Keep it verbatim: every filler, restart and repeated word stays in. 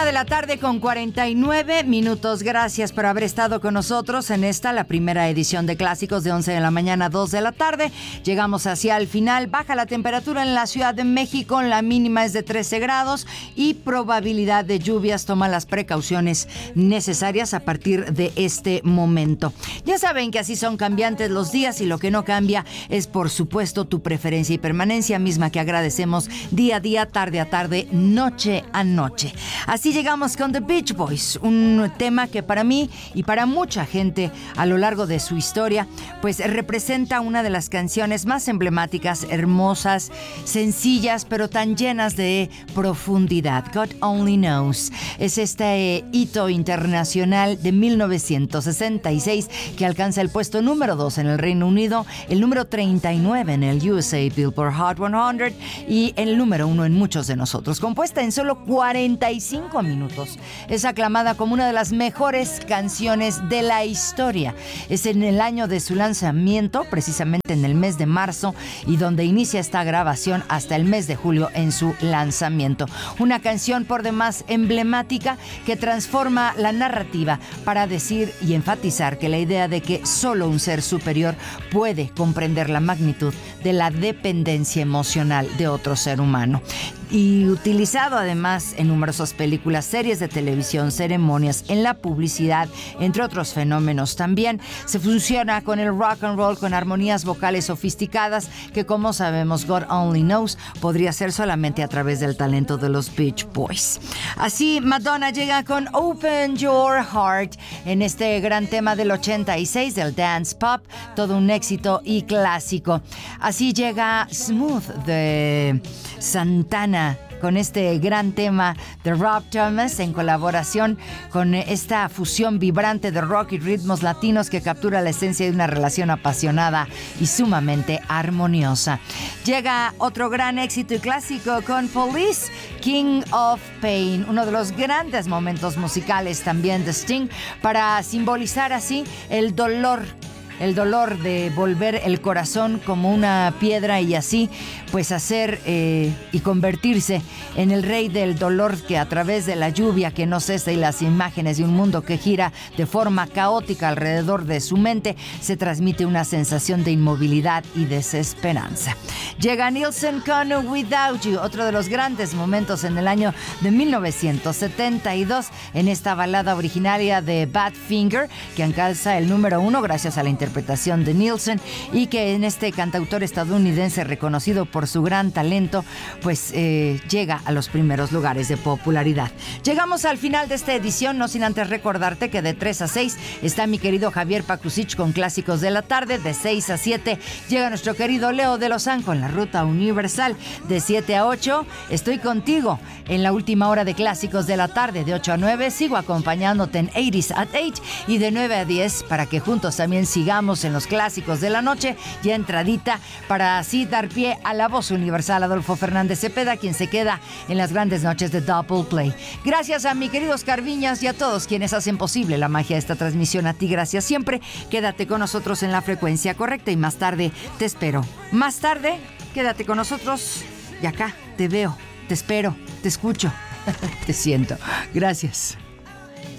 Una de la tarde con cuarenta y nueve minutos. Gracias por haber estado con nosotros en esta, la primera edición de Clásicos de once de la mañana a dos de la tarde. Llegamos hacia el final. Baja la temperatura en la Ciudad de México. La mínima es de trece grados y probabilidad de lluvias. Toma las precauciones necesarias a partir de este momento. Ya saben que así son cambiantes los días y lo que no cambia es, por supuesto, tu preferencia y permanencia, misma que agradecemos día a día, tarde a tarde, noche a noche. Así llegamos con The Beach Boys, un tema que para mí y para mucha gente a lo largo de su historia, pues representa una de las canciones más emblemáticas, hermosas, sencillas, pero tan llenas de profundidad. God Only Knows es este eh, hito internacional de mil novecientos sesenta y seis que alcanza el puesto número dos en el Reino Unido, el número treinta y nueve en el U S A Billboard Hot cien y el número uno en muchos de nosotros. Compuesta en solo cuarenta y cinco minutos, es aclamada como una de las mejores canciones de la historia. Es en el año de su lanzamiento, precisamente en el mes de marzo, y donde inicia esta grabación hasta el mes de julio en su lanzamiento. Una canción por demás emblemática que transforma la narrativa para decir y enfatizar que la idea de que solo un ser superior puede comprender la magnitud de la dependencia emocional de otro ser humano. Y utilizado además en numerosas películas, series de televisión, ceremonias, en la publicidad, entre otros fenómenos también. Se fusiona con el rock and roll, con armonías vocales sofisticadas que, como sabemos, God Only Knows podría ser solamente a través del talento de los Beach Boys. Así, Madonna llega con Open Your Heart en este gran tema del ochenta y seis del dance pop, todo un éxito y clásico. Así llega Smooth de Santana con este gran tema de Rob Thomas en colaboración con esta fusión vibrante de rock y ritmos latinos que captura la esencia de una relación apasionada y sumamente armoniosa. Llega otro gran éxito y clásico con Police, King of Pain, uno de los grandes momentos musicales también de Sting, para simbolizar así el dolor el dolor de volver el corazón como una piedra y así pues hacer eh, y convertirse en el rey del dolor, que a través de la lluvia que no cesa y las imágenes de un mundo que gira de forma caótica alrededor de su mente, se transmite una sensación de inmovilidad y desesperanza. Llega Nilsson con Without You, otro de los grandes momentos en el año de mil novecientos setenta y dos, en esta balada originaria de Badfinger, que alcanza el número uno gracias a la interpretación interpretación de Nilsson, y que en este cantautor estadounidense reconocido por su gran talento, pues eh, llega a los primeros lugares de popularidad. Llegamos al final de esta edición, no sin antes recordarte que de tres a seis está mi querido Javier Pakusich con Clásicos de la Tarde. De seis a siete llega nuestro querido Leo de Lozán con La Ruta Universal. De siete a ocho estoy contigo en la última hora de Clásicos de la Tarde. De ocho a nueve sigo acompañándote en ochenta at ocho, y de nueve a diez para que juntos también sigamos en los Clásicos de la Noche, ya entradita, para así dar pie a la voz universal Adolfo Fernández Cepeda, quien se queda en las grandes noches de Double Play. Gracias a mi querido Oscar Viñas y a todos quienes hacen posible la magia de esta transmisión. A ti, gracias siempre. Quédate con nosotros en la frecuencia correcta y más tarde te espero. Más tarde, quédate con nosotros y acá te veo, te espero, te escucho, te siento. Gracias.